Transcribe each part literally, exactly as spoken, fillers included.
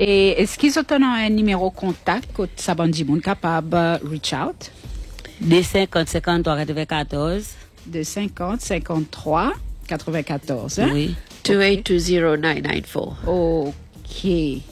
Et est-ce qu'ils ont un numéro contact que ça va dire capable reach out? De cinquante, cinquante-trois, quatre-vingt-quatorze. De cinquante, cinquante-trois, quatre-vingt-quatorze. Hein? Oui. two eight two zero nine nine four. OK.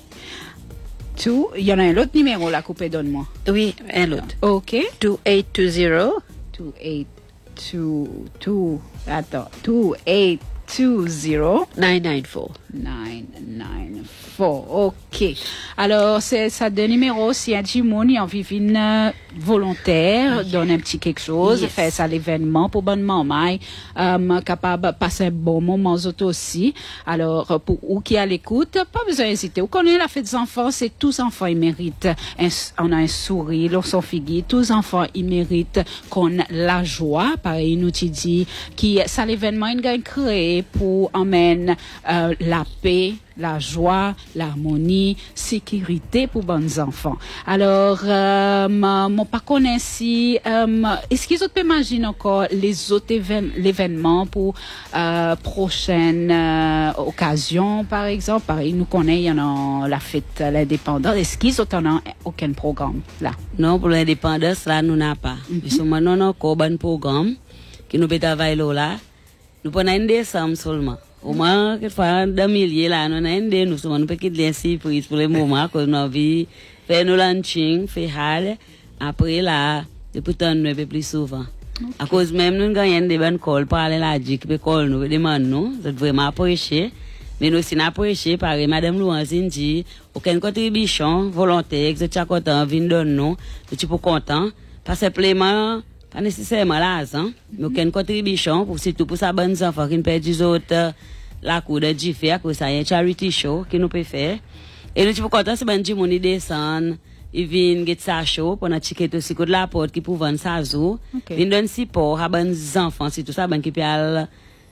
Tout, il y en a un autre numéro là, coupé, donne-moi. Oui, un autre. OK. two eight two zero. two eight two two attends, two eight two zero nine nine four. nine nine four. OK. Alors, c'est ça de numéro. Si un Jimoun en vivine euh, volontaire, donne un petit quelque chose, Yes. fait ça l'événement pour bonne maman, euh, capable de passer un bon moment autres aussi. Alors, pour ou qui à l'écoute, pas besoin d'hésiter. Vous connaissez la fête des enfants, c'est tous enfants, ils méritent un, on a un sourire, on s'en figue. Tous enfants, ils méritent qu'on la joie, pareil, nous tu dis, qui, ça l'événement, il gagne créé pour emmèner euh, la paix, la joie, l'harmonie, sécurité pour bons enfants. Alors, euh, mon pas connaît si, euh, est-ce qu'ils ont pu imaginer encore les autres évén- l'événement pour euh, prochaine euh, occasion, par exemple? Pareil, nous connaissons, il y en a la fête de l'indépendance. Est-ce qu'ils ont en aucun programme là? Non, pour l'indépendance, là, nous n'avons pas. Mhm. Parce que maintenant, nous avons encore un programme qui nous peut travailler là. Nous prenons un décembre seulement. Au moins, quelquefois, deux milliers là, nous avons un dé, nous sommes, nous peut quitter les surprises pour le moment, parce que nous avons fait nos launching, fait hal. Après là, depuis tant nous un peu plus souvent. Okay. À cause même, nous gagnons des bonnes calls, pour aller là, qui peut call nous, demande nous, c'est vraiment apprécié. Mais nous aussi, nous apprécié, pareil, Madame Louange dit, aucune contribution volontaire, que tu as content, vient de nous, tu es content, pas simplement, pas nécessairement l'argent, mais aucune contribution, pour surtout pour sa bonne enfant qui ne perd des autres, la cour de Jiffy, à cause ça y a un charity show qui nous peut faire. Et nous, tu es content, c'est bon, Jimoni descend, il vient get sa show, pour notre ticket aussi, de la porte qui peut vendre sa zoo, il donne support à bonnes enfants, c'est tout ça, bon, qui peut aller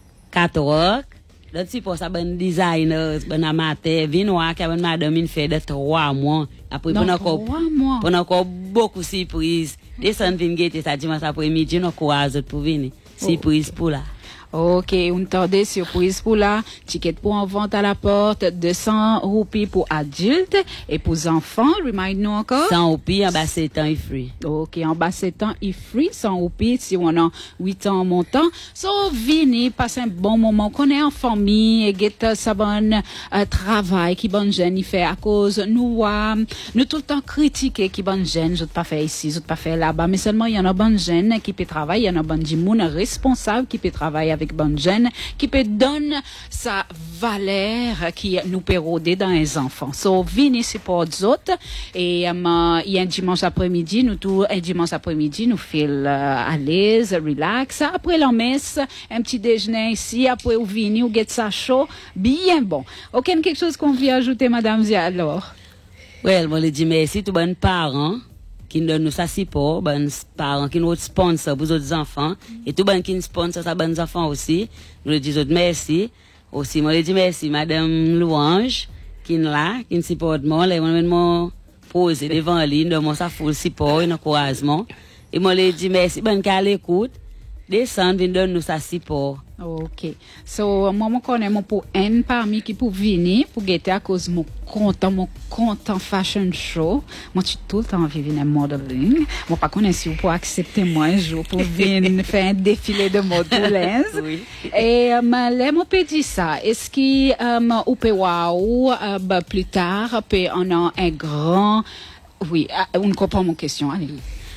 quatre l'autre support, ça bon designers, bon amateur, vinois, qui a bonne madame, une fait de trois mois. Après, Non, pour encore, trois mois. pour encore beaucoup de surprises. Descend vin guetter ça dimanche après-midi, nous courage pour venir. Surprise pour là. OK, on tendait surprise pour là, ticket pour en vente à la porte, deux cents roupies pour adultes et pour enfants, remind-nous encore. cent roupies en bas sept ans et free. OK, en bas sept ans, il free, cent roupies si on a huit ans en montant. So, vini, passe un bon moment, qu'on est en famille, et get sa bonne euh, travail qui bonne jeune, il fait à cause, nous, euh, nous tout le temps critiquer qui bonne jeune, je pas fait ici, je pas fait là-bas, mais seulement il y en a bonne jeune qui peut travailler, il y en a bonne jimoun responsable qui peut travailler avec bonne jeune, qui peut donner sa valeur qui nous peut rôder dans les enfants. So, vini, c'est pour les autres, et um, il y a un dimanche après-midi, nous tout, un dimanche après-midi, nous feel euh, à l'aise, relax. Après la messe, un petit déjeuner ici, après ou vini, ou get ça chaud, bien bon. Aucun quelque chose qu'on veut ajouter, Madame Zia, alors? Well, moi, je dis merci tous les parents qui nous donnent nous ça support, les parents qui nous sponsor pour les autres enfants, et tous les qui nous sponsor ça les enfants aussi. Nous le disons merci. Aussi, moi, je dis merci, Madame Louange, qui nous là, qui nous supporte moi, les moi, poser devant lui, de moi, ça full support et encouragement. Et moi, je dis merci, ben, qu'à l'écoute, descendre, vient donner nous ça support. OK. So, moi, je connais mon pour un parmi qui pour venir, pour guetter à cause mon content, mon content fashion show. Moi, je suis tout le temps vivre un modeling. Moi, pas connais si vous pouvez accepter moi un jour pour venir faire un défilé de mode pour lens. Oui. Et, euh, là, moi, peut dire ça. Est-ce qu'il, euh, ou peut waouh, euh, bah, plus tard, peut on a un grand, oui, euh, on comprend mon question, allez.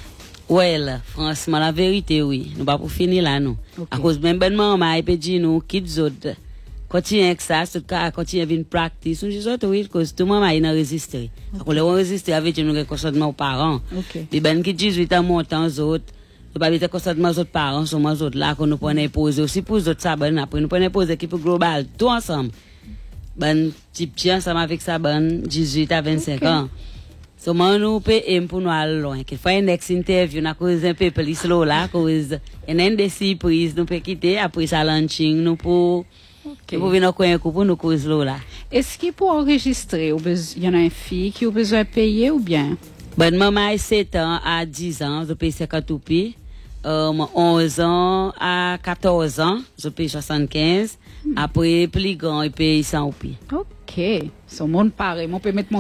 Well, franchement, la vérité, oui. Nous pas pour finir là, non. Okay. À cause même ben maman, il peut dire nous, kids autres, continuez avec ça, tout cas, continuez avec une pratique. Nous disons, oui, parce que tout le monde a résisté. À cause de résister avec nous, nous consentement aux parents. Okay. Les ben qui dix-huit ans montant aux autres, nous pas être consentement aux autres parents, sont aux autres là, qu'on nous prenait poser aussi pour les autres, ça, ben, après, nous prenons poser équipe globale, tout ensemble. Ben, petit petit ensemble avec ça, ben, dix-huit à vingt-cinq okay. ans. So, moi, nous pouvons pour nous aller loin. Qu'il faut une next interview, nous cause un peu plus slow là, cause, il y a des surprises, nous pouvons quitter, après ça, launching, nous pouvons, okay. nous pouvons venir coin pour nous cause slow là. Est-ce qu'il faut enregistrer, il y en a une fille qui a besoin de payer ou bien? Ben, maman a sept ans à dix ans, je paye cinquante roupies. Euh, onze ans à quatorze ans, je paye soixante-quinze. Hmm. Après, plus grand, il paye cent roupies. OK. So, mon pareil, mon peut mettre mon